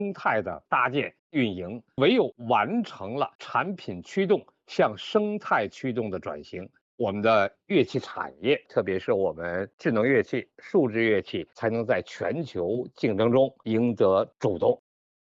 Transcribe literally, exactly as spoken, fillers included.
态的搭建运营，唯有完成了产品驱动向生态驱动的转型，我们的乐器产业，特别是我们智能乐器、数字乐器，才能在全球竞争中赢得主动。